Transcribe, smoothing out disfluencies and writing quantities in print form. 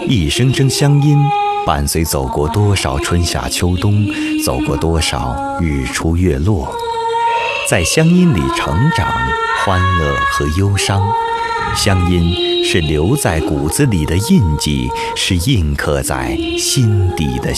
一声声乡音，伴随走过多少春夏秋冬，走过多少日出月落，在乡音里成长，欢乐和忧伤。乡音是留在骨子里的印记，是印刻在心底的